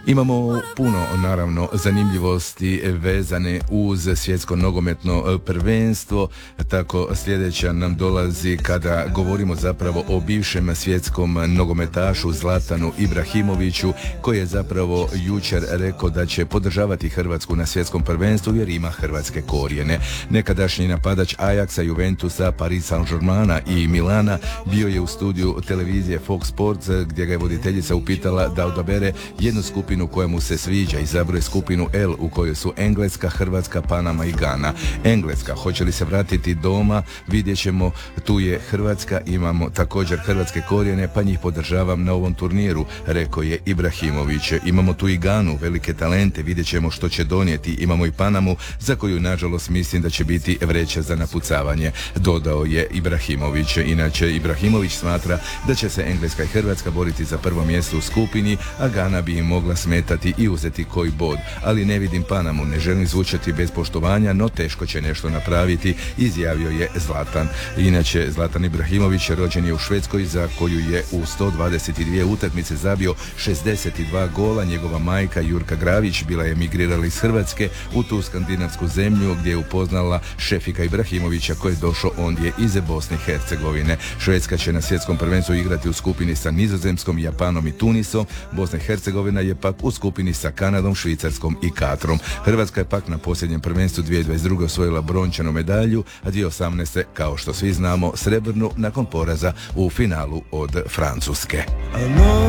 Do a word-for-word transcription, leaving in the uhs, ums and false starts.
Imamo puno, naravno, zanimljivosti vezane uz svjetsko nogometno prvenstvo. Tako sljedeća nam dolazi kada govorimo zapravo o bivšem svjetskom nogometašu Zlatanu Ibrahimoviću, koji je zapravo jučer rekao da će podržavati Hrvatsku na svjetskom prvenstvu jer ima hrvatske korijene. Nekadašnji napadač Ajaxa, Juventusa, Paris Saint-Germaina i Milana bio je u studiju televizije Fox Sports gdje ga je voditeljica upitala da odabere jednu skupinu koja mu se sviđa. Izabrao je skupinu L u kojoj su Engleska, Hrvatska, Panama i Gana. Engleska, hoće li se vratiti doma, vidjet ćemo. Tu je Hrvatska, imamo također hrvatske korijene, pa njih podržavam na ovom turniru, rekao je Ibrahimović. Imamo tu i Ganu, velike talente, vidjet ćemo što će donijeti. Imamo i Panamu, za koju nažalost mislim da će biti vreća za napucavanje, dodao je Ibrahimović. Inače, Ibrahimović smatra da će se Engleska i Hrvatska boriti za prvo mjesto u skupini, a Gana bi im mogla smetati i uzeti koji bod, ali ne vidim Panamu, ne želim zvučati bez poštovanja, no teško će nešto napraviti, izjavio je Zlatan. Inače, Zlatan Ibrahimović rođen je u Švedskoj, za koju je u sto dvadeset dvije utakmice zabio šezdeset dva gola. Njegova majka Jurka Gravić bila je emigrirala iz Hrvatske u tu skandinavsku zemlju gdje je upoznala Šefika Ibrahimovića koji je došao ondje iz Bosne i Hercegovine. Švedska će na svjetskom prvenstvu igrati u skupini sa Nizozemskom, Japanom i Tunisom. Bosna i Hercegovina je pak u skupini sa Kanadom, Švicarskom i Katrom. Hrvatska je pak na posljednjem prvenstvu dvije tisuće dvadeset druge osvojila brončanu medalju, a dvije tisuće osamnaeste kao što svi znamo srebrnu nakon poraza u finalu od Francuske.